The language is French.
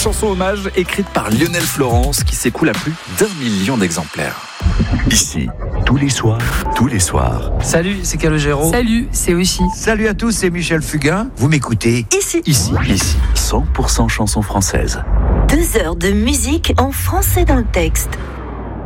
chanson hommage écrite par Lionel Florence qui s'écoule à plus d'1 million d'exemplaires. Ici, tous les soirs. Salut, c'est Calogero. Salut, c'est Oshi. Salut à tous, c'est Michel Fugain. Vous m'écoutez Ici, 100% chansons françaises. 2 heures de musique en français dans le texte.